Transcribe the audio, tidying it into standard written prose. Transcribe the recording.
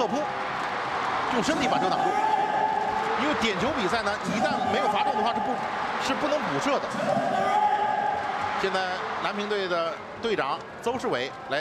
侧扑，用身体把球挡住。因为点球比赛呢，一旦没有罚中的话是不能补射的。现在南平队的队长邹世伟来